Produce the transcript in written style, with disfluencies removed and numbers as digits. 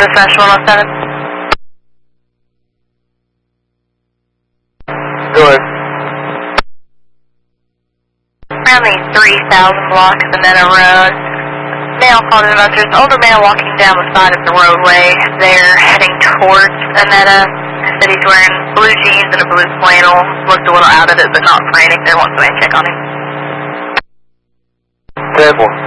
Dispatch 107. Go ahead. Around the 3000 block of Annetta Road. Male called in about there's an older man walking down the side of the roadway. They're heading towards Annetta. Said he's wearing blue jeans and a blue flannel. Looked a little out of it, but not frantic. They want to check on him. 10-4.